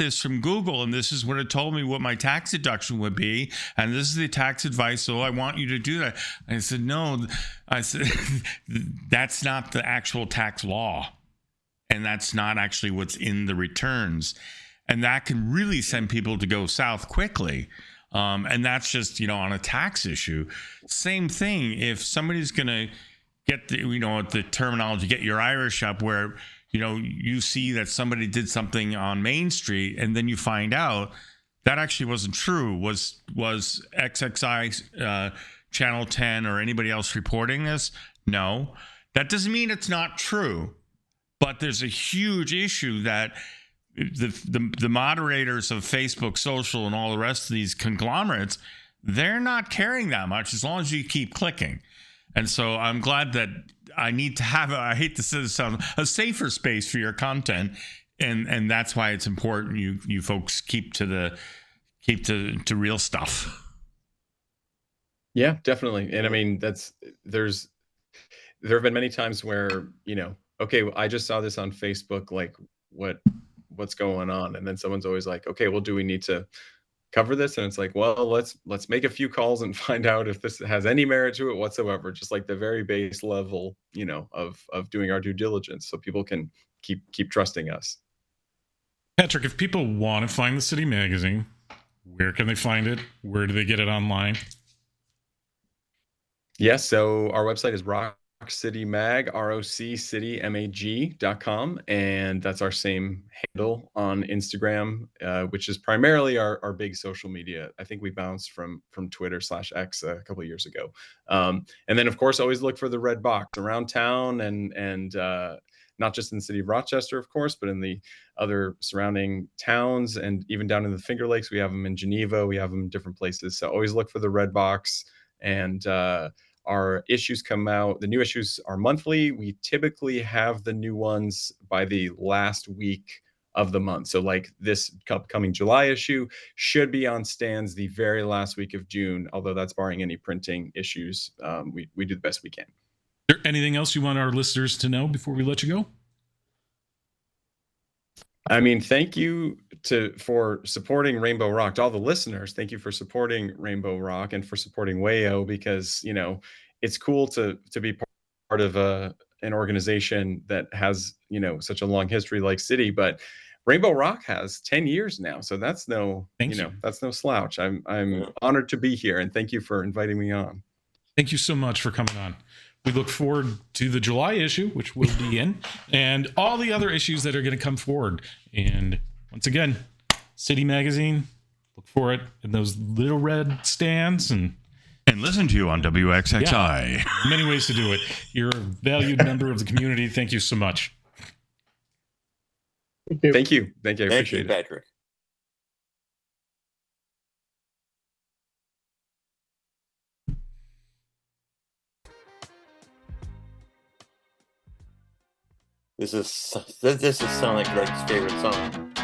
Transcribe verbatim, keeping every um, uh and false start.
this from Google, and this is what it told me what my tax deduction would be, and this is the tax advice, so I want you to do that. I said, no. I said, that's not the actual tax law, and that's not actually what's in the returns. And that can really send people to go south quickly. Um, and that's just, you know, on a tax issue. Same thing, if somebody's going to get the, you know, the terminology, get your Irish up, where, you know, you see that somebody did something on Main Street and then you find out that actually wasn't true. Was was X X I, uh, Channel ten or anybody else reporting this? No. That doesn't mean it's not true. But there's a huge issue that the, the the moderators of Facebook, social, and all the rest of these conglomerates, they're not caring that much as long as you keep clicking. And so I'm glad that I need to have, a, I hate to say this, sound, a safer space for your content. And and that's why it's important you you folks keep to the keep to, to real stuff. Yeah, definitely. And I mean, that's there's there have been many times where, you know, okay, I just saw this on Facebook, like what what's going on? And then someone's always like, okay, well, do we need to cover this? And it's like, well, let's let's make a few calls and find out if this has any merit to it whatsoever, just like the very base level, you know, of of doing our due diligence so people can keep keep trusting us. Patrick, if people want to find the City Magazine, where can they find it? Where do they get it online? Yes, so our website is Rock City Mag, R O C City M A G dot com, and that's our same handle on Instagram, uh, which is primarily our, our big social media. I think we bounced from from Twitter slash X a couple of years ago. Um, and then, of course, always look for the red box around town, and and uh, not just in the city of Rochester, of course, but in the other surrounding towns, and even down in the Finger Lakes. We have them in Geneva. We have them in different places. So always look for the red box. And uh, our issues come out. The new issues are monthly. We typically have the new ones by the last week of the month. So like this upcoming July issue should be on stands the very last week of June, although that's barring any printing issues. Um, we, we do the best we can. Is there anything else you want our listeners to know before we let you go? I mean, thank you to for supporting Rainbow Rock. To all the listeners, thank you for supporting Rainbow Rock and for supporting WAYO, because, you know, it's cool to to be part of a an organization that has, you know, such a long history like City, but Rainbow Rock has ten years now, so that's no, Thank you know, you. that's no slouch. I'm I'm honored to be here, and thank you for inviting me on. Thank you so much for coming on. We look forward to the July issue, which will be in, and all the other issues that are going to come forward. And once again, City Magazine, look for it in those little red stands, and and listen to you on W X X I. Yeah, many ways to do it. You're a valued member of the community. Thank you so much. Thank you. Thank you. Thank you. I Thank appreciate you, it. Patrick. This is this is Sonic Greg's favorite song.